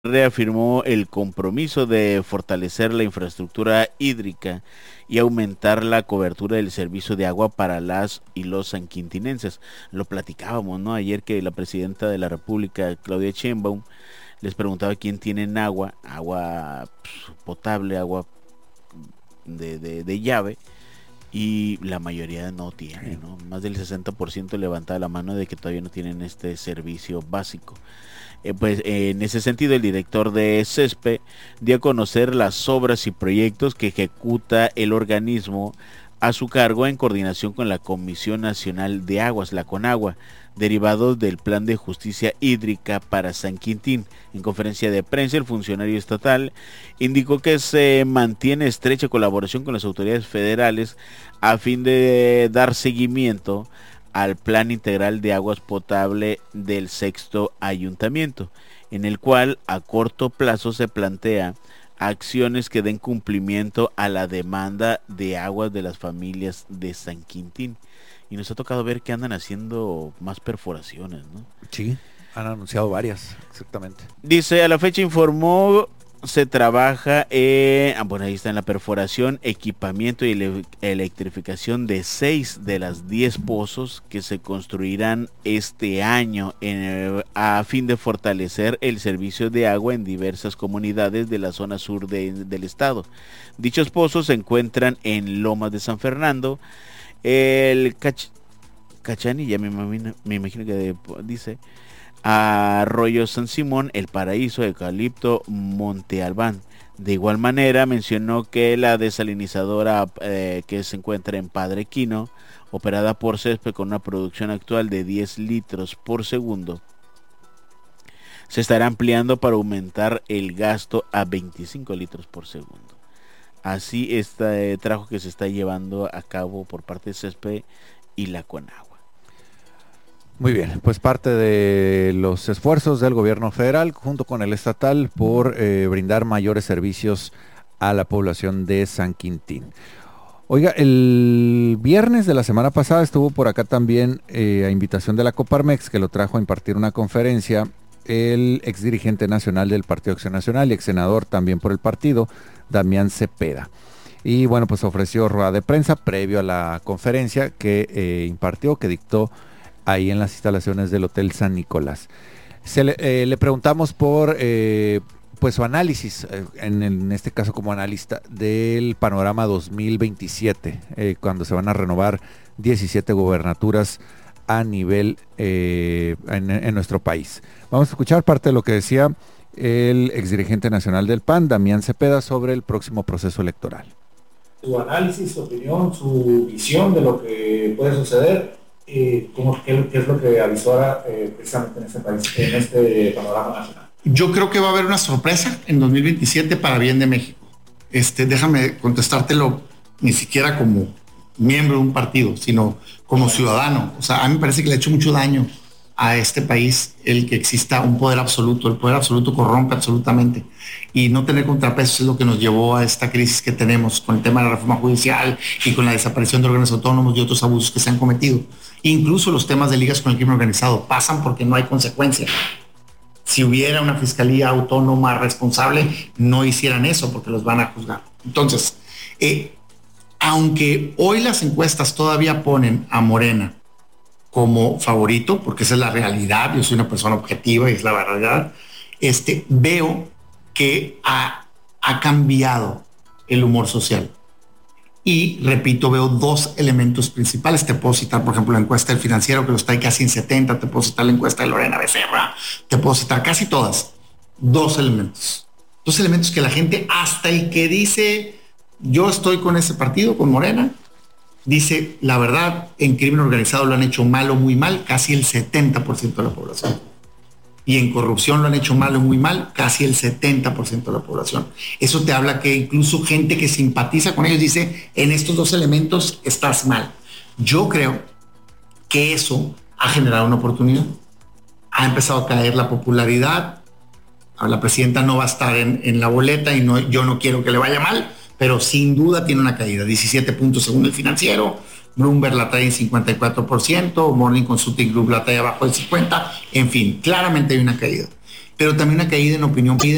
reafirmó el compromiso de fortalecer la infraestructura hídrica y aumentar la cobertura del servicio de agua para las y los sanquintinenses. Lo platicábamos, ¿no? Ayer que la presidenta de la República, Claudia Sheinbaum, les preguntaba quién tienen agua potable, agua de llave, y la mayoría no tiene, ¿no? Más del 60% levanta la mano de que todavía no tienen este servicio básico. Pues en ese sentido, el director de CESPE dio a conocer las obras y proyectos que ejecuta el organismo a su cargo en coordinación con la Comisión Nacional de Aguas, la CONAGUA, derivados del Plan de Justicia Hídrica para San Quintín. En conferencia de prensa, el funcionario estatal indicó que se mantiene estrecha colaboración con las autoridades federales a fin de dar seguimiento al Plan Integral de Aguas Potable del sexto ayuntamiento, en el cual a corto plazo se plantea acciones que den cumplimiento a la demanda de aguas de las familias de San Quintín. Y nos ha tocado ver que andan haciendo más perforaciones, ¿no? Sí, han anunciado varias, exactamente. Dice, a la fecha informó, se trabaja bueno, ahí está en la perforación, equipamiento y electrificación de 6 de las 10 pozos que se construirán este año a fin de fortalecer el servicio de agua en diversas comunidades de la zona sur del estado. Dichos pozos se encuentran en Lomas de San Fernando, el Cachani, ya me imagino que dice, Arroyo San Simón, El Paraíso, Eucalipto, Monte Albán. De igual manera mencionó que la desalinizadora que se encuentra en Padre Quino, operada por CESPE con una producción actual de 10 litros por segundo, se estará ampliando para aumentar el gasto a 25 litros por segundo. Así este trabajo que se está llevando a cabo por parte de CESPE y la CONAGUA. Muy bien, pues parte de los esfuerzos del gobierno federal junto con el estatal por brindar mayores servicios a la población de San Quintín. Oiga, el viernes de la semana pasada estuvo por acá también a invitación de la Coparmex, que lo trajo a impartir una conferencia, el exdirigente nacional del Partido Acción Nacional y ex senador también por el partido, Damián Cepeda. Y bueno, pues ofreció rueda de prensa previo a la conferencia que impartió, que dictó ahí en las instalaciones del Hotel San Nicolás. Le preguntamos por pues su análisis, en este caso como analista, del panorama 2027, cuando se van a renovar 17 gobernaturas a nivel en nuestro país. Vamos a escuchar parte de lo que decía el exdirigente nacional del PAN, Damián Cepeda, sobre el próximo proceso electoral. Su análisis, su opinión, su visión de lo que puede suceder. ¿Qué es lo que avisora precisamente en este país, en este panorama nacional? Yo creo que va a haber una sorpresa en 2027 para bien de México. Déjame contestártelo ni siquiera como miembro de un partido, sino como ciudadano. O sea, a mí me parece que le ha hecho mucho daño a este país el que exista un poder absoluto. El poder absoluto corrompe absolutamente. Y no tener contrapesos es lo que nos llevó a esta crisis que tenemos con el tema de la reforma judicial y con la desaparición de órganos autónomos y otros abusos que se han cometido. Incluso los temas de ligas con el crimen organizado pasan porque no hay consecuencia. Si hubiera una fiscalía autónoma responsable, no hicieran eso porque los van a juzgar. Entonces, aunque hoy las encuestas todavía ponen a Morena como favorito, porque esa es la realidad, yo soy una persona objetiva y es la verdad, veo que ha cambiado el humor social. Y repito, veo dos elementos principales. Te puedo citar, por ejemplo, la encuesta del Financiero, que lo está ahí casi en 70, te puedo citar la encuesta de Lorena Becerra, te puedo citar casi todas. Dos elementos que la gente, hasta el que dice yo estoy con ese partido, con Morena, dice la verdad, en crimen organizado lo han hecho mal o muy mal, casi el 70% de la población. Y en corrupción lo han hecho mal o muy mal, casi el 70% de la población. Eso te habla que incluso gente que simpatiza con ellos dice, en estos dos elementos estás mal. Yo creo que eso ha generado una oportunidad. Ha empezado a caer la popularidad. La presidenta no va a estar en la boleta y yo no quiero que le vaya mal, pero sin duda tiene una caída. 17 puntos según el Financiero. Bloomberg la trae en 54%, Morning Consulting Group la trae abajo del 50%, en fin, claramente hay una caída, pero también una caída en opinión